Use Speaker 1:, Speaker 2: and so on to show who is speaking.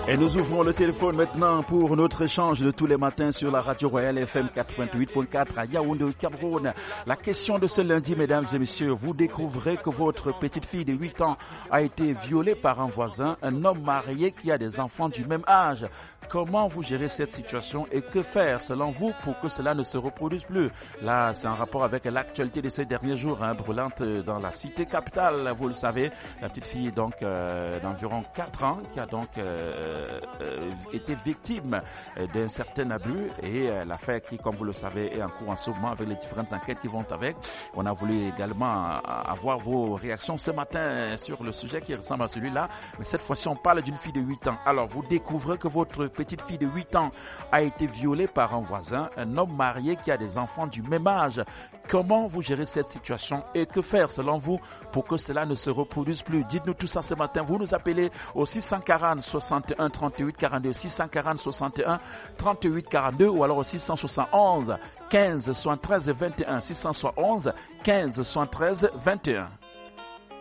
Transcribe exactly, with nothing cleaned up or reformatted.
Speaker 1: Et nous ouvrons le téléphone maintenant pour notre échange de tous les matins sur la radio Royale F M quatre-vingt-huit point quatre à Yaoundé au Cameroun. La question de ce lundi, mesdames et messieurs, vous découvrez que votre petite fille de huit ans a été violée par un voisin, un homme marié qui a des enfants du même âge. Comment vous gérez cette situation et que faire selon vous pour que cela ne se reproduise plus? Là, c'est en rapport avec l'actualité de ces derniers jours, hein, brûlante dans la cité capitale. Vous le savez, la petite fille donc euh, d'environ quatre ans qui a donc euh, euh, été victime d'un certain abus et euh, l'affaire qui, comme vous le savez, est en cours en ce moment avec les différentes enquêtes qui vont avec. On a voulu également avoir vos réactions ce matin sur le sujet qui ressemble à celui-là, mais cette fois-ci on parle d'une fille de huit ans. Alors vous découvrez que votre petite fille de huit ans a été violée par un voisin, un homme marié qui a des enfants du même âge. Comment vous gérez cette situation et que faire selon vous pour que cela ne se reproduise plus? Dites-nous tout ça ce matin. Vous nous appelez au six cent quarante, soixante et un, trente-huit, quarante-deux, six cent quarante, soixante et un, trente-huit, quarante-deux ou alors au six cent soixante-onze, quinze, soixante-treize, vingt et un, six cent soixante-onze, quinze, soixante-treize, vingt et un.